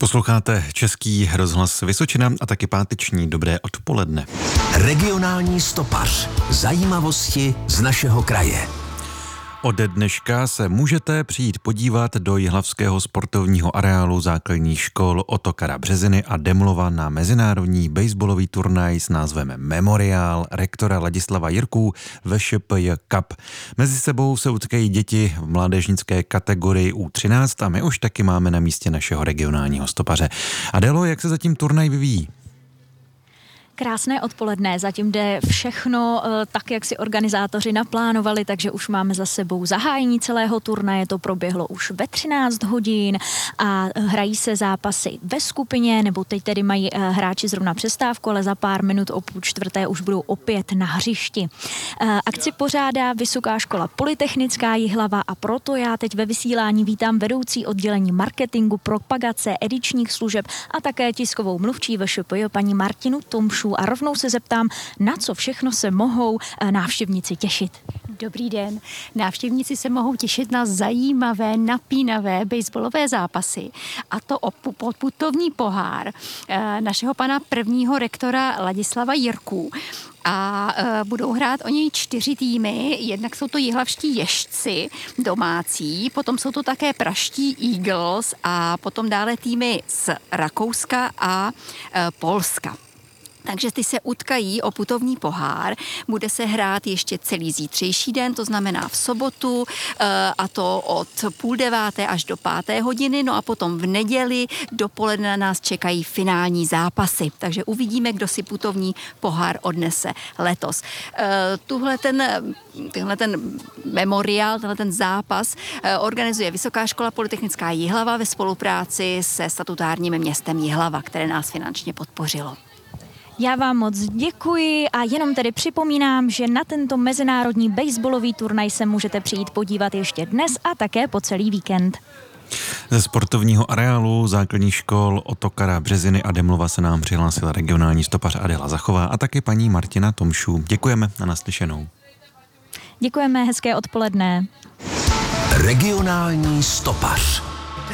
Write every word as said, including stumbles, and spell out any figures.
Posloucháte Český rozhlas Vysočina a taky páteční dobré odpoledne. Regionální stopař. Zajímavosti z našeho kraje. Od dneška se můžete přijít podívat do jihlavského sportovního areálu základních škol Otakara Březiny a Demlova na mezinárodní baseballový turnaj s názvem Memoriál rektora Ladislava Jirků V Š P J Cup. Mezi sebou se utkají děti v mládežnické kategorii U třináct a my už taky máme na místě našeho regionálního stopaře. Adélo, jak se zatím turnaj vyvíjí? Krásné odpoledne, zatím jde všechno tak, jak si organizátoři naplánovali, takže už máme za sebou zahájení celého turnaje, to proběhlo už ve třináct hodin a hrají se zápasy ve skupině, nebo teď tedy mají hráči zrovna přestávku, ale za pár minut o půl čtvrté už budou opět na hřišti. Akci pořádá Vysoká škola Polytechnická Jihlava a proto já teď ve vysílání vítám vedoucí oddělení marketingu, propagace, edičních služeb a také tiskovou mluvčí V Š P J paní Martinu Tomšu. A rovnou se zeptám, na co všechno se mohou návštěvníci těšit. Dobrý den. Návštěvníci se mohou těšit na zajímavé, napínavé baseballové zápasy. A to o putovní pohár našeho pana prvního rektora Ladislava Jirků. A e, budou hrát o něj čtyři týmy, jednak jsou to jihlavští ježci domácí, potom jsou to také praští Eagles a potom dále týmy z Rakouska a e, Polska. Takže ty se utkají o putovní pohár, bude se hrát ještě celý zítřejší den, to znamená v sobotu, a to od půl deváté až do páté hodiny, no a potom v neděli dopoledne na nás čekají finální zápasy, takže uvidíme, kdo si putovní pohár odnese letos. Tuhle ten, tenhle ten memoriál, tenhle ten zápas organizuje Vysoká škola Polytechnická Jihlava ve spolupráci se statutárním městem Jihlava, které nás finančně podpořilo. Já vám moc děkuji a jenom tedy připomínám, že na tento mezinárodní baseballový turnaj se můžete přijít podívat ještě dnes a také po celý víkend. Ze sportovního areálu základních škol Otakara Březiny a Demlova se nám přihlásila regionální stopař Adéla Zachová a taky paní Martina Tomšu. Děkujeme a naslyšenou. Děkujeme, hezké odpoledne. Regionální stopař.